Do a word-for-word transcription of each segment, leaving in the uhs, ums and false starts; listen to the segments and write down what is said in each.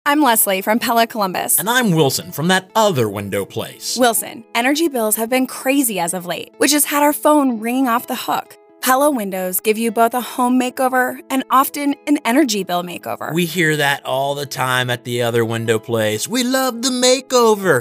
I'm Leslie from Pella Columbus. And I'm Wilson from that other window place. Wilson, energy bills have been crazy as of late, which has had our phone ringing off the hook. Pella Windows give you both a home makeover and often an energy bill makeover. We hear that all the time at the other window place. We love the makeover.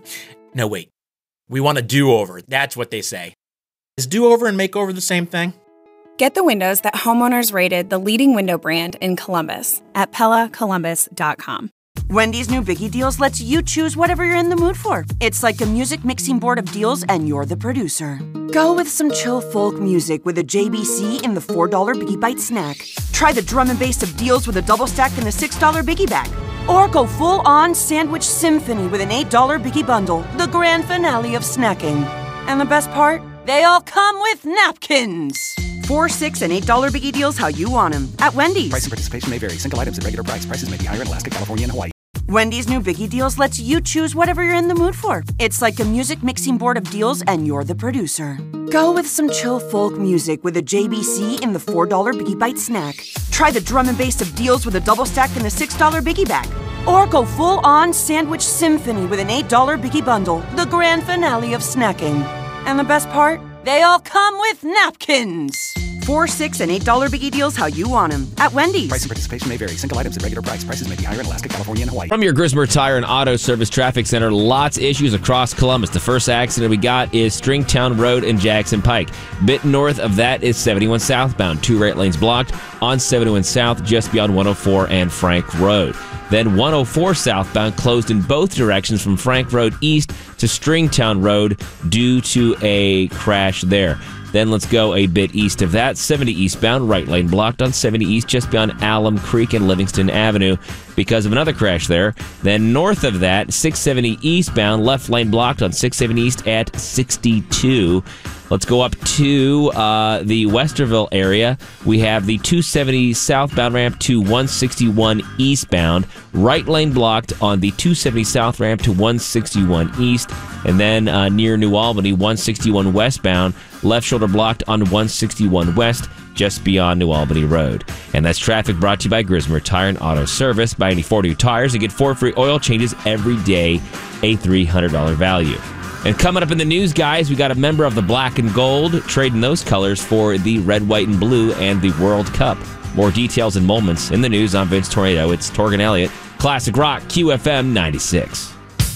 No, wait. We want a do-over. That's what they say. Is do-over and makeover the same thing? Get the windows that homeowners rated the leading window brand in Columbus at Pella Columbus dot com. Wendy's new Biggie Deals lets you choose whatever you're in the mood for. It's like a music mixing board of deals, and you're the producer. Go with some chill folk music with a J B C in the four dollar Biggie Bite snack. Try the drum and bass of deals with a double stack in the six dollar Biggie Bag. Or go full-on sandwich symphony with an eight dollar Biggie Bundle, the grand finale of snacking. And the best part? They all come with napkins. Four, six, and eight dollar Biggie Deals how you want them at Wendy's. Price and participation may vary. Single items at regular price. Prices may be higher in Alaska, California, and Hawaii. Wendy's new Biggie Deals lets you choose whatever you're in the mood for. It's like a music mixing board of deals, and you're the producer. Go with some chill folk music with a J B C in the four dollar Biggie Bite snack. Try the drum and bass of deals with a double stack in the six dollar Biggie Bag. Or go full-on sandwich symphony with an eight dollar Biggie Bundle, the grand finale of snacking. And the best part? They all come with napkins. Four, six, and eight dollar Biggie Deals how you want them at Wendy's. Price and participation may vary. Single items at regular price. Prices may be higher in Alaska, California, and Hawaii. From your Grismer Tire and Auto Service Traffic Center, lots of issues across Columbus. The first accident we got is Stringtown Road and Jackson Pike. Bit north of that is seventy-one southbound. Two right lanes blocked on seventy-one south just beyond one oh four and Frank Road. Then one oh four southbound closed in both directions from Frank Road east to Stringtown Road due to a crash there. Then let's go a bit east of that. seventy eastbound, right lane blocked on seventy east just beyond Alum Creek and Livingston Avenue because of another crash there. Then north of that, six seventy eastbound, left lane blocked on six seventy east at sixty-two. Let's go up to uh, the Westerville area. We have the two seventy southbound ramp to one sixty-one eastbound. Right lane blocked on the two seventy south ramp to one sixty-one east. And then uh, near New Albany, one sixty-one westbound. Left shoulder blocked on one sixty-one west, just beyond New Albany Road. And that's traffic brought to you by Grismer Tire and Auto Service. Buy any Ford tires and get four free oil changes every day, a three hundred dollars value. And coming up in the news, guys, we got a member of the Black and Gold trading those colors for the Red, White, and Blue and the World Cup. More details and moments in the news. I'm Vince Tornado. It's Torgan Elliott. Classic Rock, Q F M ninety-six.